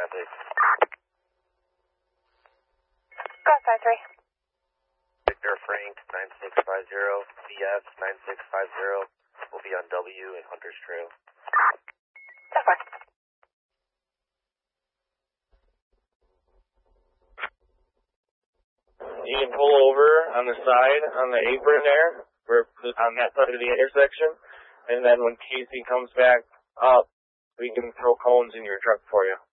traffic. Go outside 3. Victor Frank 9650, CF 9650 will be on W and Hunter's Trail. That's fine. You can pull over on the side, on the apron there, on that side of the intersection, and then when Casey comes back up, we can throw cones in your truck for you.